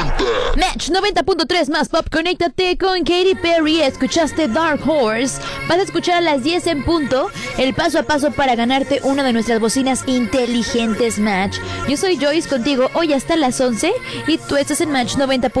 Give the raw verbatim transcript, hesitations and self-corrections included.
Match noventa punto tres más Pop. Conéctate con Katy Perry. Escuchaste Dark Horse. Vas a escuchar a las diez en punto el paso a paso para ganarte una de nuestras bocinas inteligentes, Match. Yo soy Joyce contigo hoy hasta las once y tú estás en Match noventa.